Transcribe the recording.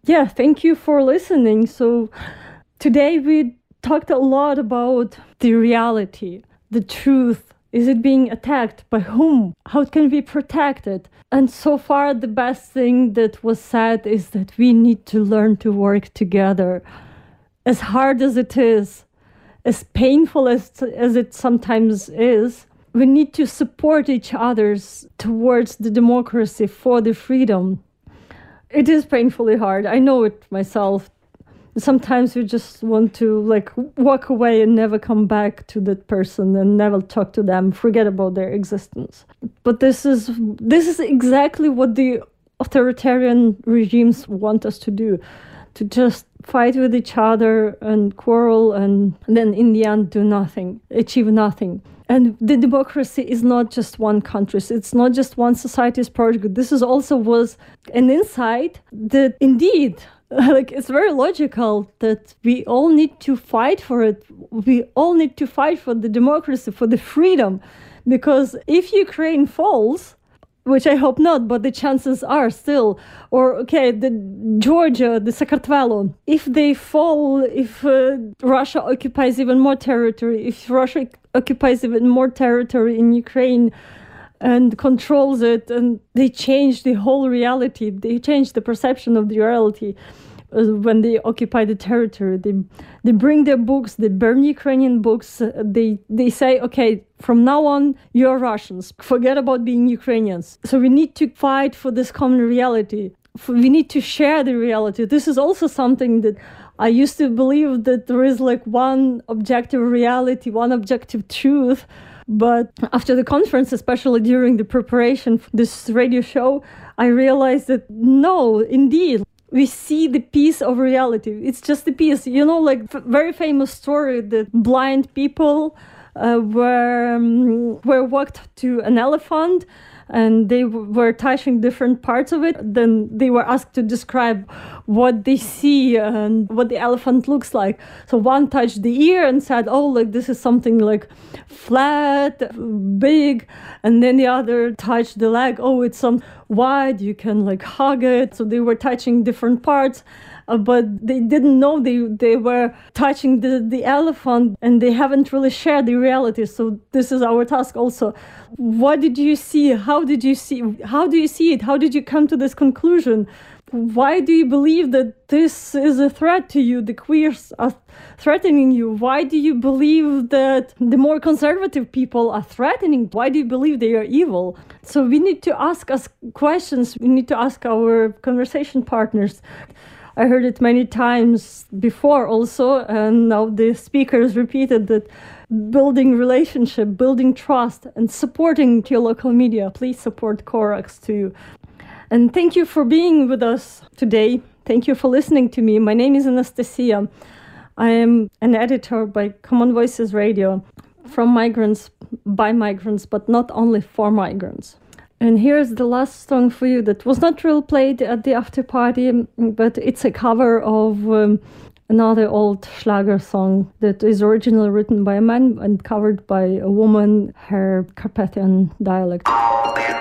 Yeah, thank you for listening. So today we talked a lot about the reality, the truth. Is it being attacked? By whom? How can we protect it? And so far, the best thing that was said is that we need to learn to work together. As hard as it is, as painful as it sometimes is, we need to support each other towards the democracy, for the freedom. It is painfully hard. I know it myself. Sometimes we just want to walk away and never come back to that person and never talk to them, forget about their existence. But this is exactly what the authoritarian regimes want us to do, to just fight with each other and quarrel and then in the end do nothing, achieve nothing. And the democracy is not just one country. It's not just one society's project. This was an insight that indeed, it's very logical that we all need to fight for it. We all need to fight for the democracy, for the freedom. Because if Ukraine falls, which I hope not, but the chances are still, the Georgia, the Sakartvelo, if they fall, if Russia occupies even more territory, if Russia occupies even more territory in Ukraine and controls it, and they change the whole reality, they change the perception of the reality. When they occupy the territory, they bring their books, they burn Ukrainian books, they say, okay, from now on, you're Russians, forget about being Ukrainians. So we need to fight for this common reality. We need to share the reality. This is also something that I used to believe, that there is one objective reality, one objective truth. But after the conference, especially during the preparation for this radio show, I realized that no, indeed, we see the piece of reality. It's just a piece. Very famous story that blind people were walked to an elephant and they were touching different parts of it. Then they were asked to describe what they see and what the elephant looks like. So one touched the ear and said, this is something flat, big. And then the other touched the leg. It's some wide, you can hug it. So they were touching different parts. But they didn't know they were touching the elephant, and they haven't really shared the reality. So this is our task also. What did you see? How did you see? How do you see it? How did you come to this conclusion? Why do you believe that this is a threat to you? The queers are threatening you. Why do you believe that the more conservative people are threatening? Why do you believe they are evil? So we need to ask us questions. We need to ask our conversation partners. I heard it many times before also, and now the speakers repeated that building relationship, building trust, and supporting your local media. Please support Corax too. And thank you for being with us today. Thank you for listening to me. My name is Anastasia. I am an editor by Common Voices Radio, from migrants, by migrants, but not only for migrants. And here's the last song for you that was not really played at the after party, but it's a cover of another old Schlager song that is originally written by a man and covered by a woman, her Carpathian dialect.